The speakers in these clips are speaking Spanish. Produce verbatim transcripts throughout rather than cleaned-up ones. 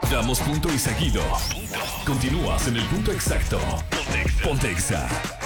Damos punto y seguido. Continúas en el punto exacto. Ponte Exa.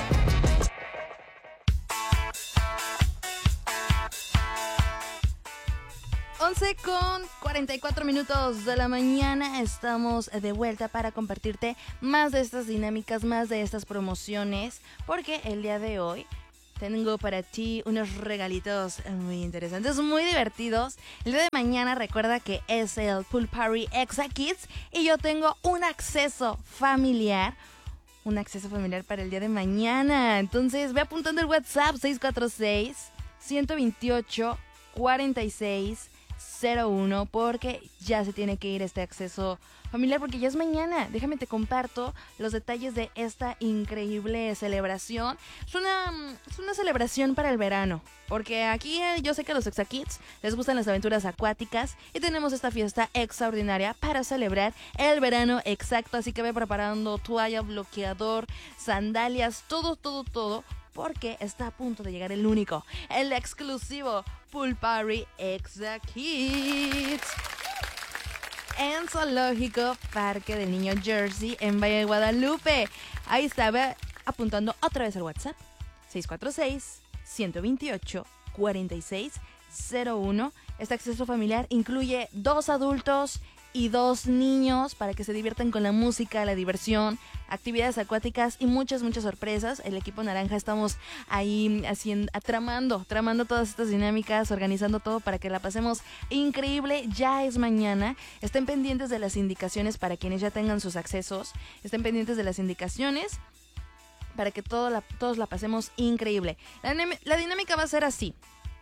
once con cuarenta y cuatro minutos de la mañana. Estamos de vuelta para compartirte más de estas dinámicas, más de estas promociones, porque el día de hoy tengo para ti unos regalitos muy interesantes, muy divertidos. El día de mañana recuerda que es el Pool Party Exa Kids y yo tengo un acceso familiar, un acceso familiar para el día de mañana. Entonces ve apuntando el WhatsApp seis cuatro seis, uno dos ocho, cuatro seis cero uno porque ya se tiene que ir este acceso familiar porque ya es mañana. Déjame te comparto los detalles de esta increíble celebración. Es una, es una celebración para el verano, porque aquí eh, yo sé que a los Exa Kids les gustan las aventuras acuáticas y tenemos esta fiesta extraordinaria para celebrar el verano exacto. Así que ve preparando toalla, bloqueador, sandalias, todo, todo, todo, porque está a punto de llegar el único, el exclusivo Pool Party Exa Kids en Zoológico Parque del Niño Jersey en Valle de Guadalupe. Ahí está, ve apuntando otra vez el WhatsApp seis cuatro seis, uno dos ocho, cuatro seis cero uno. Este acceso familiar incluye dos adultos y dos niños para que se diviertan con la música, la diversión, actividades acuáticas y muchas, muchas sorpresas. El equipo naranja estamos ahí haciendo, tramando, tramando todas estas dinámicas, organizando todo para que la pasemos increíble. Ya es mañana. Estén pendientes de las indicaciones para quienes ya tengan sus accesos. Estén pendientes de las indicaciones para que todo la, todos la pasemos increíble. La, la dinámica va a ser así.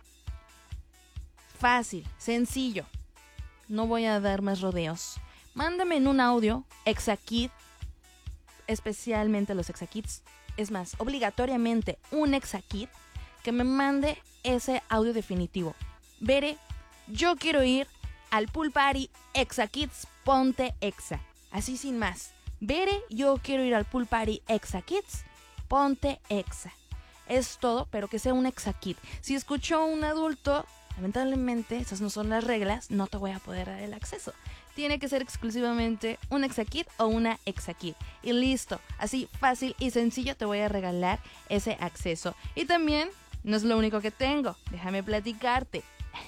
Fácil, sencillo. No voy a dar más rodeos. Mándame en un audio Exa Kid, especialmente los Exa Kids. Es más, obligatoriamente un Exa Kid que me mande ese audio definitivo. Veré, yo quiero ir al Pool Party Exa Kids, ponte Exa. Así sin más. Veré, yo quiero ir al Pool Party Exa Kids, ponte Exa. Es todo, pero que sea un Exa Kid. Si escucho un adulto, lamentablemente, esas no son las reglas, no te voy a poder dar el acceso. Tiene que ser exclusivamente un Exa Kid o una Exa Kid. Y listo, así fácil y sencillo te voy a regalar ese acceso. Y también, no es lo único que tengo, déjame platicarte.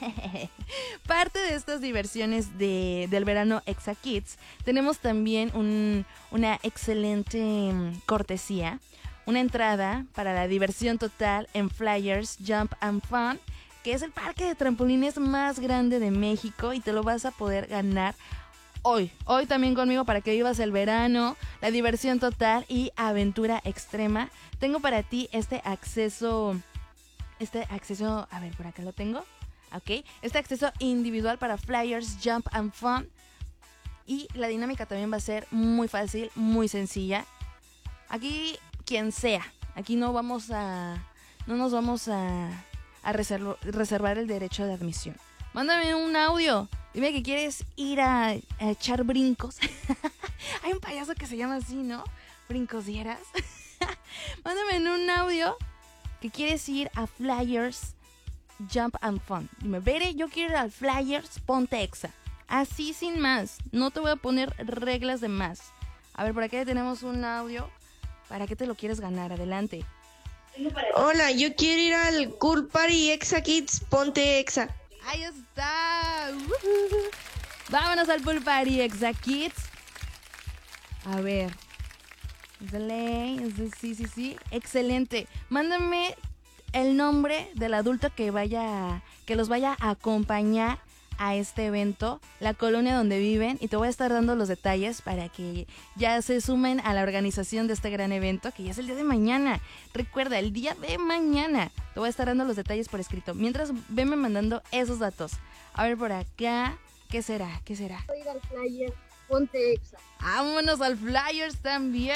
Parte de estas diversiones de, del verano Exa Kids, tenemos también un, una excelente cortesía. Una entrada para la diversión total en Flyers Jump and Fun, que es el parque de trampolines más grande de México y te lo vas a poder ganar hoy. Hoy también conmigo para que vivas el verano, la diversión total y aventura extrema. Tengo para ti este acceso, este acceso, a ver, por acá lo tengo, ok, este acceso individual para Flyers Jump and Fun y la dinámica también va a ser muy fácil, muy sencilla. Aquí, quien sea, aquí no vamos a, no nos vamos a... a reservo, reservar el derecho de admisión. Mándame un audio. Dime que quieres ir a, a echar brincos. Hay un payaso que se llama así, ¿no? Brincos dieras. Mándame en un audio que quieres ir a Flyers Jump and Fun. Dime, Bere, yo quiero ir al Flyers, ponte Exa. Así sin más. No te voy a poner reglas de más. A ver, por aquí tenemos un audio. ¿Para qué te lo quieres ganar? Adelante. Hola, yo quiero ir al Pool Party Exa Kids, ponte Exa. Ahí está. Uh-huh. Vámonos al Pool Party Exa Kids. A ver. Dale, sí, sí, sí. Excelente. Mándame el nombre del adulto que vaya, que los vaya a acompañar a este evento, la colonia donde viven, y te voy a estar dando los detalles para que ya se sumen a la organización de este gran evento, que ya es el día de mañana. Recuerda, el día de mañana. Te voy a estar dando los detalles por escrito. Mientras, venme mandando esos datos. A ver por acá, ¿qué será? ¿Qué será? Voy a ir al Flyers, ponte Exa. Vámonos al Flyers también.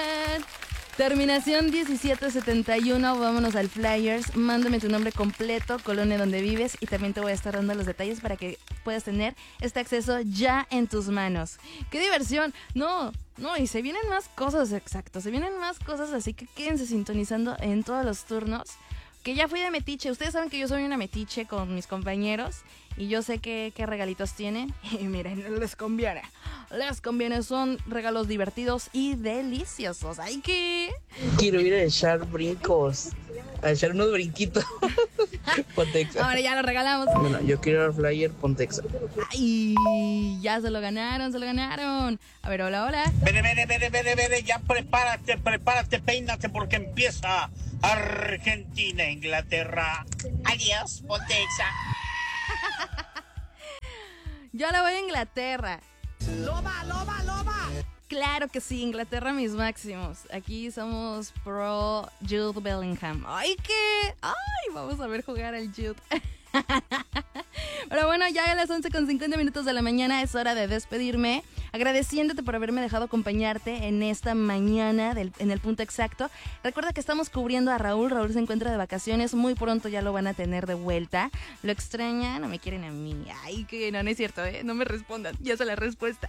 Terminación diecisiete setenta y uno, vámonos al Flyers. Mándame tu nombre completo, colonia donde vives, y también te voy a estar dando los detalles para que puedas tener este acceso ya en tus manos. ¡Qué diversión! No, no, y se vienen más cosas, exacto, se vienen más cosas, así que quédense sintonizando en todos los turnos, Que ya fui de metiche. Ustedes saben que yo soy una metiche con mis compañeros y yo sé que, qué regalitos tienen. Y miren, les conviene. Les conviene. Son regalos divertidos y deliciosos. ¡Ay, qué! Quiero ir a echar brincos. A echar unos brinquitos. Pontexa. Ahora ya lo regalamos. Bueno, yo quiero ir al flyer Pontexa. ¡Ay! Ya se lo ganaron, se lo ganaron. A ver, hola, hola. Vere, vere, vere, vere, vere, ya prepárate, prepárate, peínate porque empieza Argentina, Inglaterra. Adiós, Pontexa. Yo la voy a Inglaterra. ¡Loba, loba, loba! Claro que sí, Inglaterra mis máximos. Aquí somos pro Jude Bellingham. ¡Ay, qué! ¡Ay! Vamos a ver jugar al Jude. Pero bueno, ya a las once con cincuenta minutos de la mañana es hora de despedirme. Agradeciéndote por haberme dejado acompañarte en esta mañana del, en el punto exacto. Recuerda que estamos cubriendo a Raúl. Raúl se encuentra de vacaciones. Muy pronto ya lo van a tener de vuelta. Lo extrañan, no me quieren a mí. Ay, que no, no es cierto, ¿eh? No me respondan. Ya sé la respuesta.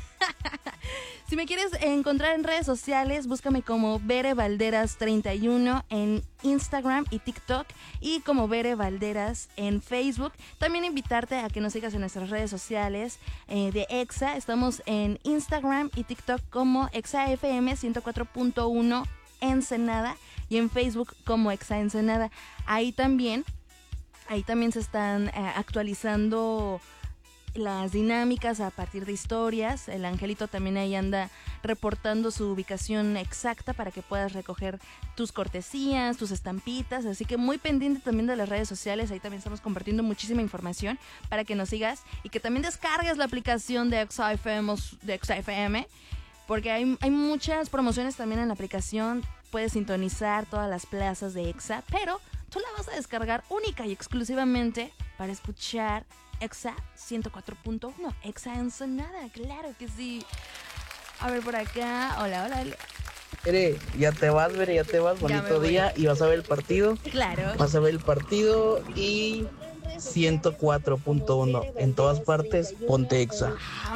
Si me quieres encontrar en redes sociales, búscame como Bere Valderas treinta y uno en Instagram y TikTok y como Bere Valderas en Facebook. También invitarte a que nos sigas en nuestras redes sociales eh, de EXA. Estamos en Instagram y TikTok como EXA F M ciento cuatro punto uno Ensenada y en Facebook como EXA Ensenada. Ahí también, ahí también se están eh, actualizando las dinámicas a partir de historias. El Angelito también ahí anda reportando su ubicación exacta para que puedas recoger tus cortesías, tus estampitas, así que muy pendiente también de las redes sociales. Ahí también estamos compartiendo muchísima información para que nos sigas y que también descargues la aplicación de EXA F M, de EXA F M, porque hay, hay muchas promociones también en la aplicación. Puedes sintonizar todas las plazas de EXA, pero tú la vas a descargar única y exclusivamente para escuchar EXA ciento cuatro punto uno, EXA Ensenada, claro que sí. A ver por acá, hola, hola. Bere, ya te vas, Bere, ya te vas, bonito día y vas a ver el partido. Claro. Vas a ver el partido y ciento cuatro punto uno en todas partes, Pontexa.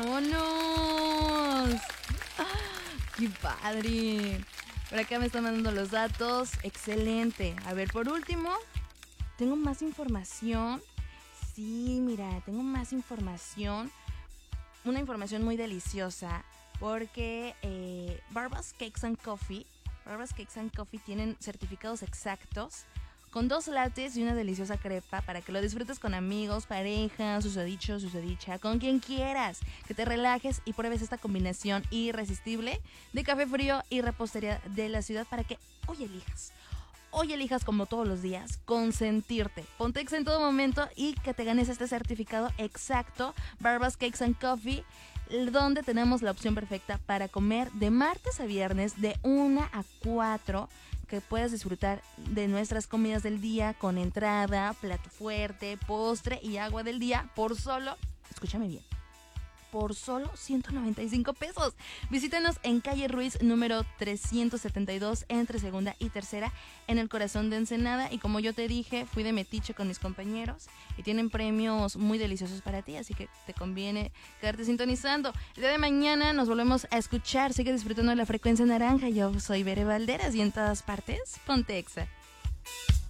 ¡Vámonos! ¡Qué padre! Por acá me están mandando los datos, excelente. A ver, por último, tengo más información. Sí, mira, tengo más información, una información muy deliciosa, porque eh, Barbas Cakes and Coffee, Barbas Cakes and Coffee tienen certificados exactos con dos lattes y una deliciosa crepa para que lo disfrutes con amigos, pareja, susodicho, susodicha, con quien quieras, que te relajes y pruebes esta combinación irresistible de café frío y repostería de la ciudad para que hoy elijas. Hoy elijas como todos los días, consentirte. Pontexa en todo momento y que te ganes este certificado exacto, Barbas Cakes and Coffee, donde tenemos la opción perfecta para comer de martes a viernes de una a cuatro, que puedas disfrutar de nuestras comidas del día con entrada, plato fuerte, postre y agua del día por solo, escúchame bien, por solo ciento noventa y cinco pesos. Visítanos en calle Ruiz número trescientos setenta y dos entre segunda y tercera en el corazón de Ensenada. Y como yo te dije, fui de metiche con mis compañeros y tienen premios muy deliciosos para ti, así que te conviene quedarte sintonizando. El día de mañana nos volvemos a escuchar. Sigue disfrutando de la frecuencia naranja. Yo soy Bere Valderas y en todas partes, Pontexa.